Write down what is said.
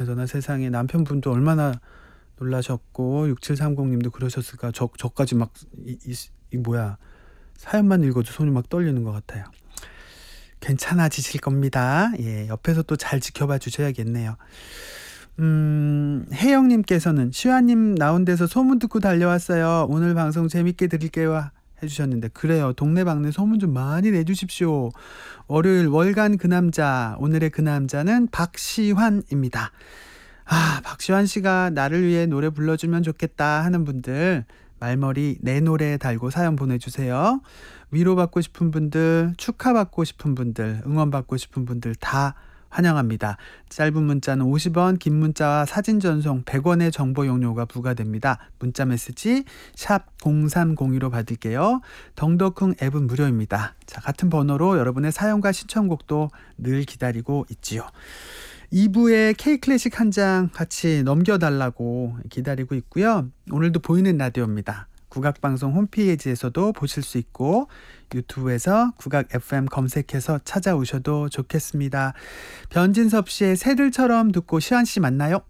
그나저나 세상에 남편분도 얼마나 놀라셨고 6730님도 그러셨을까. 저까지 막 사연만 읽어도 손이 막 떨리는 것 같아요. 괜찮아지실 겁니다. 예, 옆에서 또 잘 지켜봐 주셔야겠네요. 혜영님께서는 시화님 나온 데서 소문 듣고 달려왔어요. 오늘 방송 재밌게 들을게요 해주셨는데, 그래요. 동네방네 소문 좀 많이 내주십시오. 월요일 월간 그 남자, 오늘의 그 남자는 박시환입니다. 박시환 씨가 나를 위해 노래 불러주면 좋겠다 하는 분들 말머리 내 노래 달고 사연 보내주세요. 위로받고 싶은 분들, 축하받고 싶은 분들, 응원받고 싶은 분들 다 환영합니다. 짧은 문자는 50원, 긴 문자와 사진 전송 100원의 정보 용료가 부과됩니다. 문자 메시지 샵 0302로 받을게요. 덩더쿵 앱은 무료입니다. 자, 같은 번호로 여러분의 사연과 신청곡도 늘 기다리고 있지요. 2부에 K클래식 한 장 같이 넘겨달라고 기다리고 있고요. 오늘도 보이는 라디오입니다. 국악방송 홈페이지에서도 보실 수 있고 유튜브에서 국악 FM 검색해서 찾아오셔도 좋겠습니다. 변진섭 씨의 새들처럼 듣고 시환 씨 만나요.